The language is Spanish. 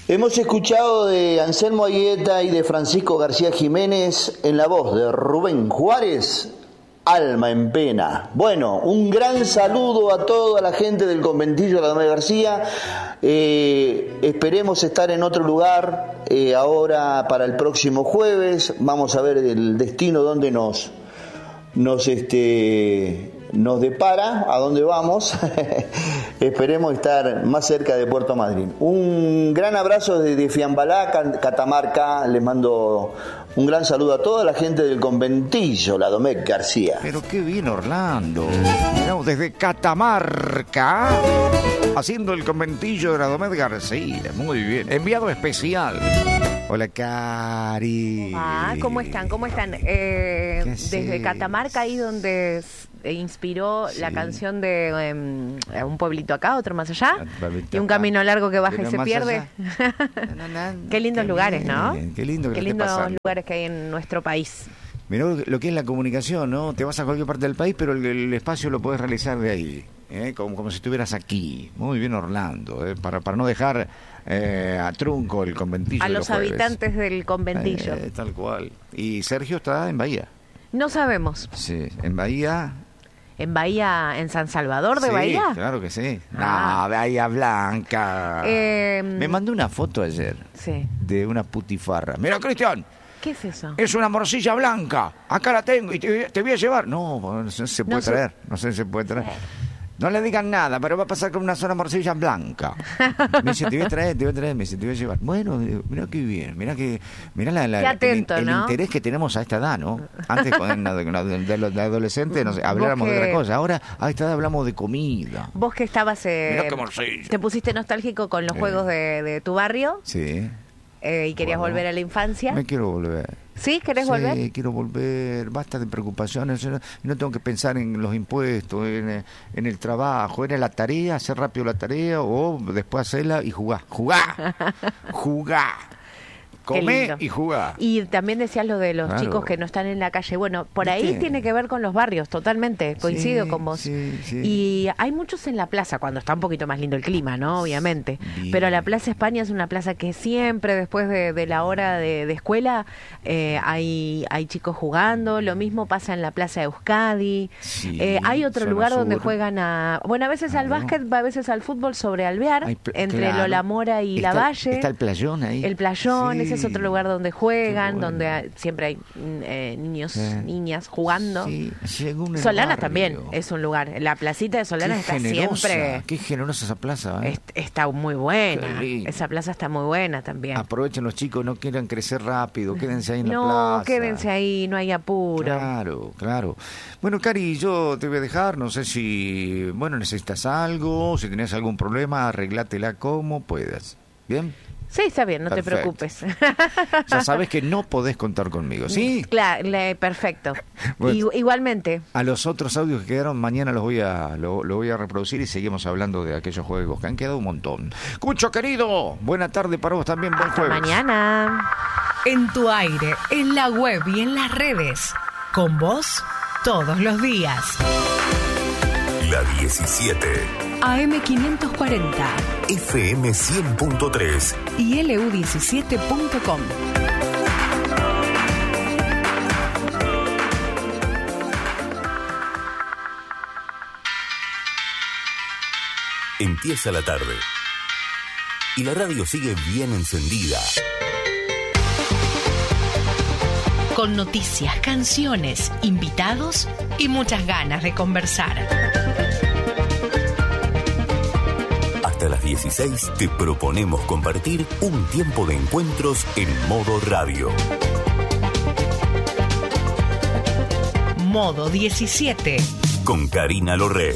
Hemos escuchado de Anselmo Ayeta y de Francisco García Jiménez en la voz de Rubén Juárez, Alma en Pena. Bueno, un gran saludo a toda la gente del conventillo de la Domé García. Esperemos estar en otro lugar ahora para el próximo jueves. Vamos a ver el destino donde nos depara, a dónde vamos. Esperemos estar más cerca de Puerto Madryn. Un gran abrazo desde Fiambalá, Catamarca. Les mando un gran saludo a toda la gente del conventillo, la Domecq García. Pero qué bien, Orlando. Miramos desde Catamarca, haciendo el conventillo de la Domecq García. Muy bien. Enviado especial. Hola, Cari. ¿Cómo están? Desde Catamarca, ahí donde inspiró la canción de Un pueblito acá, otro más allá, y un camino largo que baja y se pierde. Qué lindos lugares, ¿no? Qué lindo Qué lindos lugares que hay en nuestro país. Mirá lo que es la comunicación, ¿no? Te vas a cualquier parte del país, pero el espacio lo podés realizar de ahí, como si estuvieras aquí. Muy bien, Orlando, para no dejar a trunco el conventillo a de los jueves. Habitantes del conventillo. Tal cual. Y Sergio está en Bahía. No sabemos. Sí, en Bahía. ¿En Bahía, en San Salvador de Bahía? Sí, claro que sí. No, Bahía Blanca. Me mandó una foto ayer de una putifarra. Mira, Cristian. ¿Qué es eso? Es una morcilla blanca. Acá la tengo y te voy a llevar. No se puede traer. No sé si se puede traer. No le digan nada, pero va a pasar con una sola morcilla blanca. Me dice, te voy a traer, me dice, te voy a llevar. Bueno, mira qué bien, mira el interés que tenemos a esta edad, ¿no? Antes de adolescente habláramos de otra cosa, ahora a esta edad hablamos de comida. Vos que estabas, mirá qué morcilla. te pusiste nostálgico con los juegos de tu barrio. Sí. Y querías volver a la infancia. Me quiero volver. ¿Sí? ¿Querés volver? Sí, quiero volver. Basta de preocupaciones. Yo no tengo que pensar en los impuestos, en el trabajo. Era la tarea, hacer rápido la tarea o después hacerla y jugar. Jugar. Comé y jugar. Y también decías lo de los chicos que no están en la calle. Bueno, por ahí tiene que ver con los barrios, totalmente. Coincido con vos. Sí. Y hay muchos en la plaza, cuando está un poquito más lindo el clima, ¿no? Obviamente. Bien. Pero la Plaza España es una plaza que siempre, después de la hora de escuela, hay chicos jugando. Lo mismo pasa en la Plaza Euskadi. Sí, hay otro lugar sur. donde juegan a veces al básquet, a veces al fútbol sobre Alvear, entre Lola Mora y La Valle. Está el playón ahí. El playón, ese es otro lugar donde juegan, donde siempre hay niñas jugando. Sí, Solana también es un lugar. La placita de Solana está siempre. Qué generosa esa plaza. Está muy buena. Esa plaza está muy buena también. Aprovechen los chicos, no quieran crecer rápido, quédense ahí en la plaza. No, quédense ahí, no hay apuro. Claro. Bueno, Cari, yo te voy a dejar, no sé si, necesitas algo, si tenés algún problema, arreglátela como puedas. ¿Bien? Sí, está bien, no Perfecto. te preocupes. Ya sabes que no podés contar conmigo, ¿sí? Claro, perfecto. Bueno, igualmente. A los otros audios que quedaron mañana lo voy a reproducir y seguimos hablando de aquellos juegos que han quedado un montón. Cucho, querido, buena tarde para vos también, buen Hasta jueves. mañana. En tu aire, en la web y en las redes. Con vos, todos los días. La 17. AM540. FM 100.3. Y LU17.com. Empieza la tarde. Y la radio sigue bien encendida. Con noticias, canciones, invitados y muchas ganas de conversar. Hasta las 16 te proponemos compartir un tiempo de encuentros en modo radio. Modo 17. Con Karina Lorre.